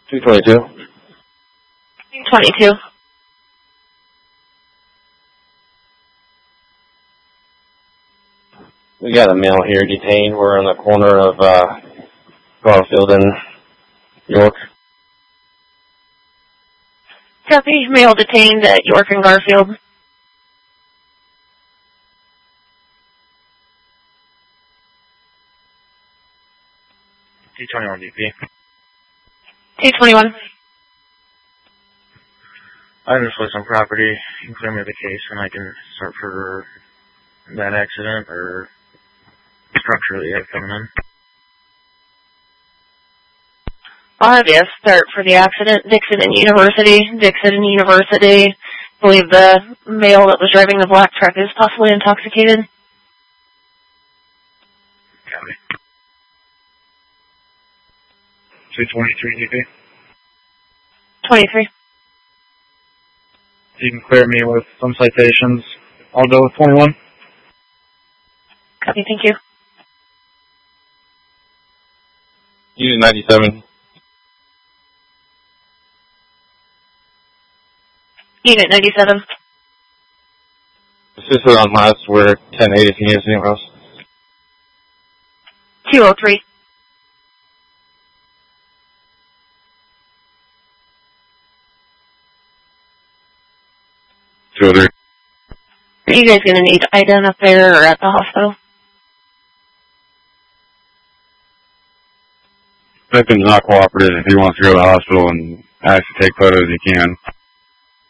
222. 22. We got a male here detained. We're on the corner of Garfield and York. Copy. Male detained at York and Garfield. 221 DP. 221. I just list on property. You can clear me the case and I can start for that accident or structure that you have coming in. I'll have you start for the accident. Dixon and University. I believe the male that was driving the black truck is possibly intoxicated. Copy. 223 DP. 23. You can clear me with some citations. I'll go with 21. Copy, thank you. Unit 97. Unit 97. Assisted on last. We're 1080 if you need us anywhere else. 203. 203. Are you guys going to need IDEN up there or at the hospital? Victim's not cooperative. If he wants to go to the hospital and actually take photos, he can.